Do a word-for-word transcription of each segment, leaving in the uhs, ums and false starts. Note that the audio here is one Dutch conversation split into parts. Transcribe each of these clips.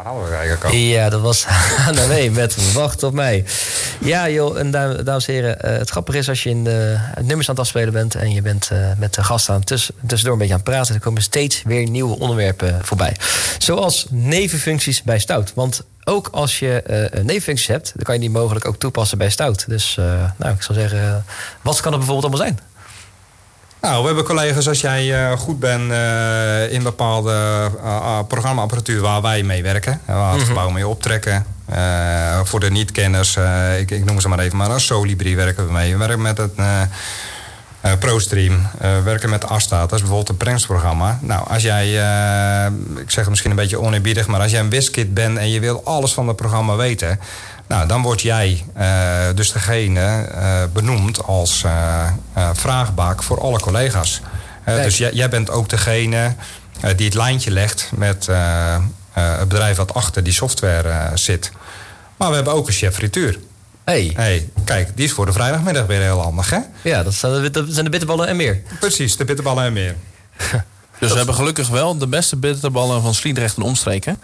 Waar hadden we het eigenlijk al? Ja, dat was H en W met Wacht op mij. Ja, joh, en dames en heren, uh, het grappige is als je in de nummers aan het afspelen bent en je bent uh, met de gasten aan tuss- tussendoor een beetje aan het praten, dan komen steeds weer nieuwe onderwerpen voorbij. Zoals nevenfuncties bij stout. Want ook als je uh, nevenfuncties hebt, dan kan je die mogelijk ook toepassen bij stout. Dus uh, nou, ik zou zeggen, uh, wat kan het bijvoorbeeld allemaal zijn? Nou, we hebben collega's, als jij uh, goed bent uh, in bepaalde uh, programma-apparatuur waar wij mee werken. Waar we het mm-hmm. gebouw mee optrekken. Uh, voor de niet-kenners, uh, ik, ik noem ze maar even, maar een Solibri werken we mee. We werken met het uh, uh, ProStream, uh, werken met Asta. Dat is bijvoorbeeld een brengstprogramma. Nou, als jij, uh, ik zeg het misschien een beetje oneerbiedig, maar als jij een wiskid bent en je wil alles van het programma weten, nou, dan word jij uh, dus degene uh, benoemd als uh, uh, vraagbaak voor alle collega's. Uh, dus jij, jij bent ook degene uh, die het lijntje legt met uh, uh, het bedrijf wat achter die software uh, zit. Maar we hebben ook een chef frituur. Hey. Hey, kijk, die is voor de vrijdagmiddag weer heel handig, hè? Ja, dat zijn de, dat zijn de bitterballen en meer. Precies, de bitterballen en meer. Dus we hebben gelukkig wel de beste bitterballen van Sliedrecht en omstreken.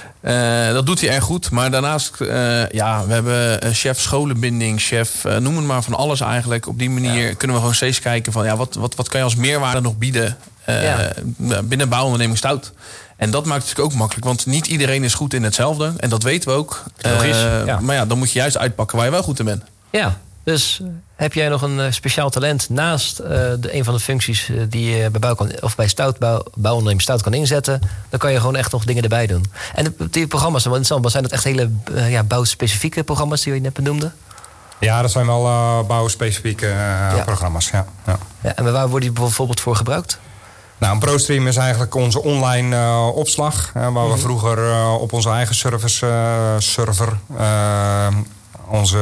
Uh, dat doet hij erg goed. Maar daarnaast, uh, ja, we hebben chef scholenbinding, chef, uh, noem het maar, van alles eigenlijk. Op die manier ja. kunnen we gewoon steeds kijken van, ja, wat, wat, wat kan je als meerwaarde nog bieden uh, ja. binnen bouwonderneming stout. En dat maakt het natuurlijk ook makkelijk, want niet iedereen is goed in hetzelfde. En dat weten we ook. Logisch, uh, ja. Maar ja, dan moet je juist uitpakken waar je wel goed in bent. Ja, dus heb jij nog een uh, speciaal talent naast uh, de, een van de functies uh, die je bij bouw kan, of bij stout, bouw, bouwonderneming stout kan inzetten, dan kan je gewoon echt nog dingen erbij doen. En de, die programma's, zijn dat echt hele uh, ja, bouwspecifieke programma's die je net benoemde? Ja, dat zijn wel uh, bouwspecifieke uh, ja. programma's. Ja. Ja. Ja, en waar worden die bijvoorbeeld voor gebruikt? Nou, een ProStream is eigenlijk onze online uh, opslag. Uh, waar mm-hmm. we vroeger uh, op onze eigen service, uh, server uh, onze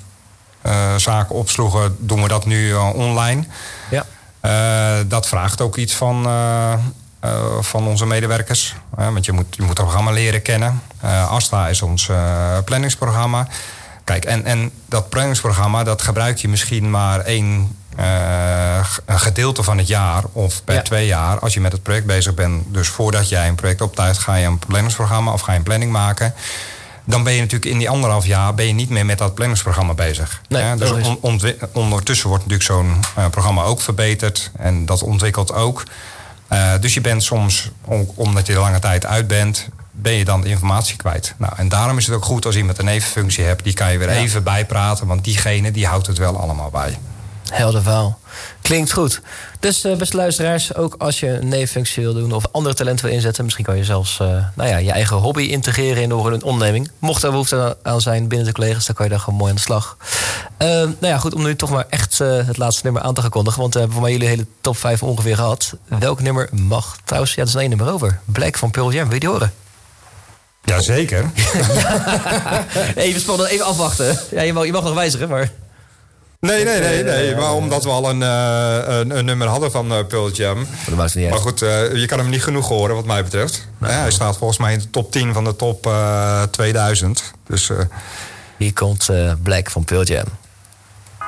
uh, zaken opsloegen, doen we dat nu uh, online. Ja. Uh, dat vraagt ook iets van, uh, uh, van onze medewerkers. Uh, want je moet, je moet het programma leren kennen. Uh, Asta is ons uh, planningsprogramma. Kijk, en, en dat planningsprogramma, dat gebruik je misschien maar één Uh, een gedeelte van het jaar of per ja. twee jaar als je met het project bezig bent. Dus voordat jij een project optuigt, ga je een planningsprogramma of ga je een planning maken. Dan ben je natuurlijk in die anderhalf jaar ben je niet meer met dat planningsprogramma bezig. Nee, ja, dus on, ontwi- ondertussen wordt natuurlijk zo'n uh, programma ook verbeterd en dat ontwikkelt ook. Uh, dus je bent soms, om, omdat je er lange tijd uit bent, ben je dan de informatie kwijt. Nou, en daarom is het ook goed als iemand een nevenfunctie hebt, die kan je weer ja. even bijpraten, want diegene die houdt het wel allemaal bij. Helder verhaal. Klinkt goed. Dus uh, beste luisteraars, ook als je een nevenfunctie wil doen of andere talenten wil inzetten, misschien kan je zelfs uh, nou ja, je eigen hobby integreren in een onderneming. Mocht er behoefte aan zijn binnen de collega's, dan kan je daar gewoon mooi aan de slag. Uh, nou ja, goed, om nu toch maar echt uh, het laatste nummer aan te gaan kondigen, want we hebben voor mij jullie hele top vijf ongeveer gehad. Welk nummer mag trouwens? Ja, er is nog één nummer over. Black van Pearl Jam. Wil je die horen? Jazeker. Even spannend, even afwachten. Ja, je mag, je mag nog wijzigen, maar... Nee, nee, nee, nee. Maar omdat we al een, uh, een, een nummer hadden van uh, Pearl Jam. Maar, maar goed, uh, je kan hem niet genoeg horen wat mij betreft. Nou, ja, hij staat volgens mij in de top tien van de top uh, tweeduizend. Dus, uh... hier komt uh, Black van Pearl Jam.